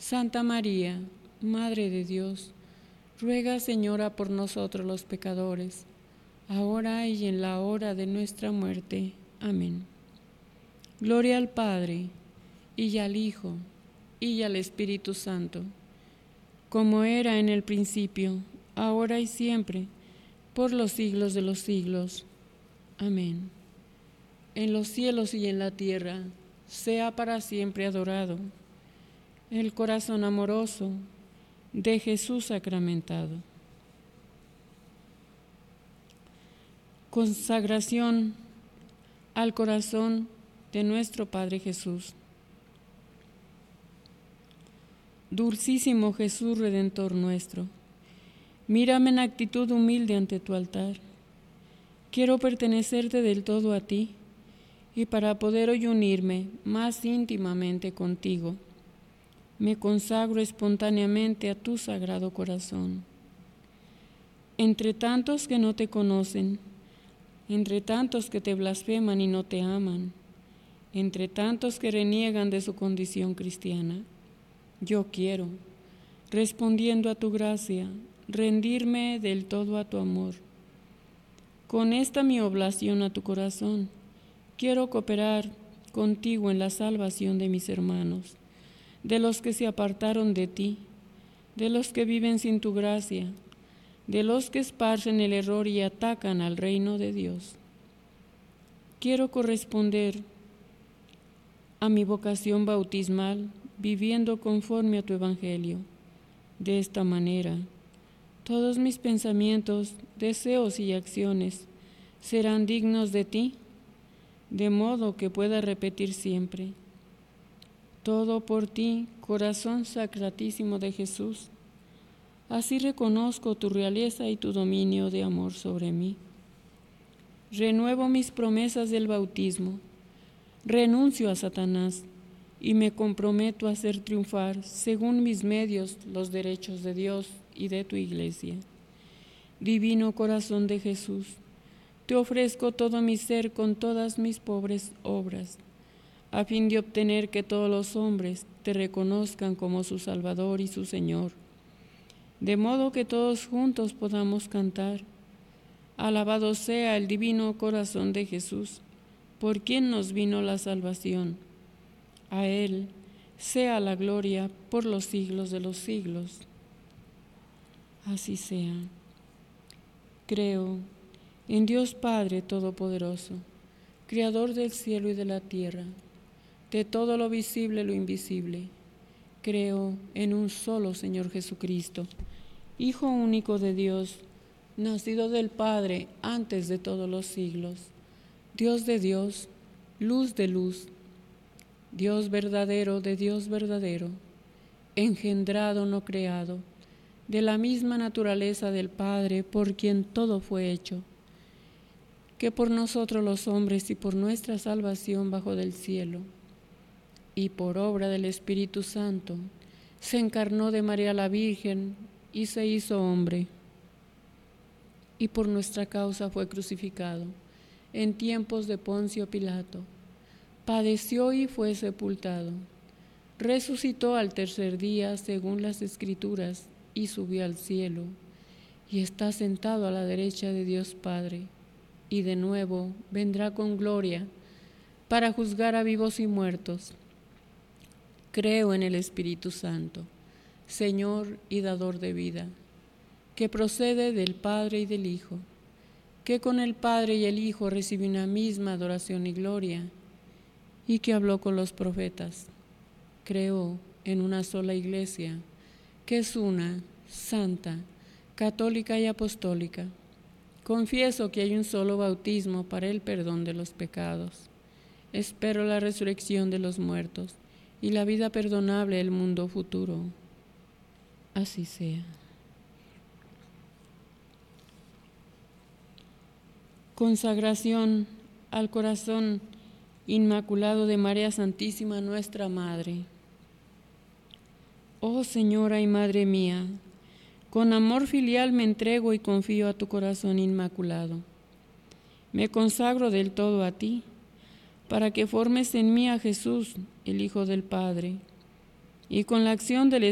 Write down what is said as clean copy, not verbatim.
Santa María, Madre de Dios, ruega, Señora, por nosotros los pecadores, ahora y en la hora de nuestra muerte. Amén. Gloria al Padre, y al Hijo, y al Espíritu Santo, como era en el principio, ahora y siempre, por los siglos de los siglos. Amén. En los cielos y en la tierra, sea para siempre adorado el corazón amoroso de Jesús sacramentado. Consagración al corazón de nuestro Padre Jesús. Dulcísimo Jesús Redentor nuestro, mírame en actitud humilde ante tu altar. Quiero pertenecerte del todo a ti, y para poder hoy unirme más íntimamente contigo, me consagro espontáneamente a tu sagrado corazón. Entre tantos que no te conocen, entre tantos que te blasfeman y no te aman, entre tantos que reniegan de su condición cristiana, yo quiero, respondiendo a tu gracia, rendirme del todo a tu amor. Con esta mi oblación a tu corazón, quiero cooperar contigo en la salvación de mis hermanos, de los que se apartaron de ti, de los que viven sin tu gracia, de los que esparcen el error y atacan al reino de Dios. Quiero corresponder a mi vocación bautismal, viviendo conforme a tu evangelio. De esta manera, todos mis pensamientos, deseos y acciones serán dignos de ti, de modo que pueda repetir siempre: todo por ti, corazón sacratísimo de Jesús. Así reconozco tu realeza y tu dominio de amor sobre mí. Renuevo mis promesas del bautismo, renuncio a Satanás y me comprometo a hacer triunfar, según mis medios, los derechos de Dios y de tu Iglesia. Divino corazón de Jesús, te ofrezco todo mi ser con todas mis pobres obras, a fin de obtener que todos los hombres te reconozcan como su Salvador y su Señor, de modo que todos juntos podamos cantar: alabado sea el divino corazón de Jesús, por quien nos vino la salvación. A Él sea la gloria por los siglos de los siglos. Así sea. Creo en Dios Padre Todopoderoso, Creador del cielo y de la tierra, de todo lo visible y lo invisible. Creo en un solo Señor Jesucristo, Hijo único de Dios, nacido del Padre antes de todos los siglos, Dios de Dios, luz de luz, Dios verdadero de Dios verdadero, engendrado no creado, de la misma naturaleza del Padre, por quien todo fue hecho, que por nosotros los hombres y por nuestra salvación bajo del cielo, y por obra del Espíritu Santo, se encarnó de María la Virgen y se hizo hombre, y por nuestra causa fue crucificado en tiempos de Poncio Pilato, padeció y fue sepultado, resucitó al tercer día según las Escrituras y subió al cielo, y está sentado a la derecha de Dios Padre, y de nuevo vendrá con gloria para juzgar a vivos y muertos. Creo en el Espíritu Santo, Señor y dador de vida, que procede del Padre y del Hijo, que con el Padre y el Hijo recibe una misma adoración y gloria, y que habló con los profetas. Creo en una sola Iglesia, que es una, santa, católica y apostólica. Confieso que hay un solo bautismo para el perdón de los pecados. Espero la resurrección de los muertos y la vida perdonable del mundo futuro. Así sea. Consagración al corazón inmaculado de María Santísima, nuestra Madre. Oh Señora y Madre mía, con amor filial me entrego y confío a tu corazón inmaculado. Me consagro del todo a ti, para que formes en mí a Jesús, el Hijo del Padre, y con la acción del